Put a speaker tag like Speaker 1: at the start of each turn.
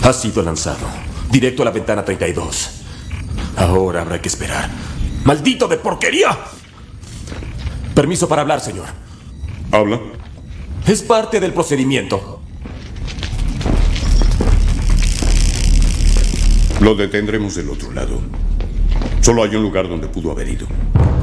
Speaker 1: Ha sido lanzado directo a la ventana 32. Ahora habrá que esperar. ¡Maldito de porquería! Permiso para hablar, señor.
Speaker 2: Habla.
Speaker 1: Es parte del procedimiento.
Speaker 2: Lo detendremos del otro lado. Solo hay un lugar donde pudo haber ido.